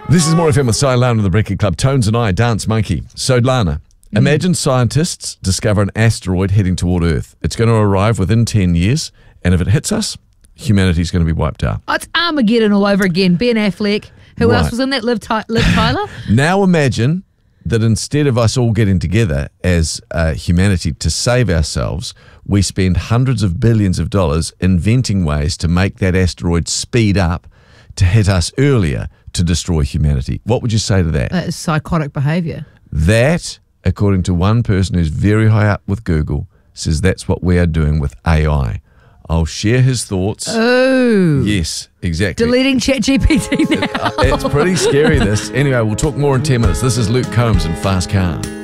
This is More FM with Si, Lana of the Breakfast Club. Tones and I, Dance Monkey. So, Lana, imagine scientists discover an asteroid heading toward Earth. It's going to arrive within 10 years, and if it hits us, humanity's going to be wiped out. Oh, it's Armageddon all over again. Ben Affleck. Who else was in that? Liv Tyler? Now imagine that instead of us all getting together as humanity to save ourselves, we spend hundreds of billions of dollars inventing ways to make that asteroid speed up to hit us earlier to destroy humanity. What would you say to that? That is psychotic behaviour. That, according to one person who's very high up with Google, says that's what we are doing with AI. I'll share his thoughts. Oh. Yes, exactly. Deleting ChatGPT now. It's pretty scary, this. Anyway, we'll talk more in 10 minutes. This is Luke Combs in Fast Car.